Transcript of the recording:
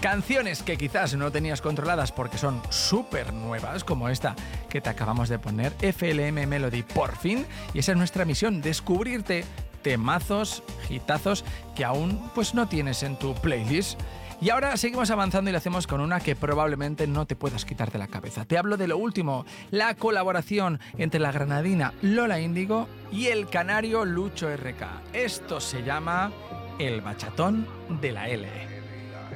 Canciones que quizás no tenías controladas porque son súper nuevas, como esta que te acabamos de poner, FLM Melody, por fin. Y esa es nuestra misión, descubrirte temazos, hitazos que aún pues no tienes en tu playlist. Y ahora seguimos avanzando y lo hacemos con una que probablemente no te puedas quitar de la cabeza. Te hablo de lo último, la colaboración entre la granadina Lola Índigo y el canario Lucho RK. Esto se llama El Bachatón de la L.